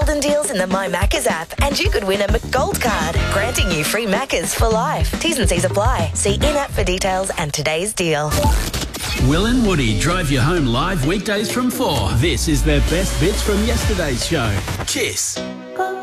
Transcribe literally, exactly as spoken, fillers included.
golden deals in the My Maccas app, and you could win a McGold card, granting you free Maccas for life. T's and C's apply. See in-app for details and today's deal. Will and Woody drive you home live weekdays from four. This is their best bits from yesterday's show. Kiss.